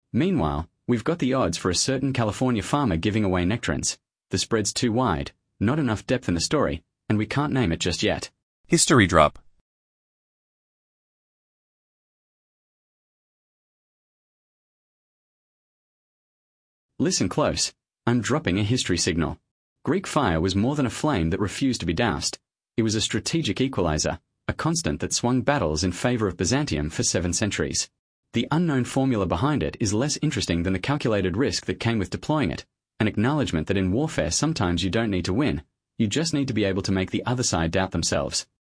Meanwhile, we've got the odds for a certain California farmer giving away nectarines. The spread's too wide, not enough depth in the story, and we can't name it just yet. History drop. Listen close. I'm dropping a history signal. Greek fire was more than a flame that refused to be doused. It was a strategic equalizer, a constant that swung battles in favor of Byzantium for 7 centuries. The unknown formula behind it is less interesting than the calculated risk that came with deploying it, an acknowledgement that in warfare sometimes you don't need to win, you just need to be able to make the other side doubt themselves.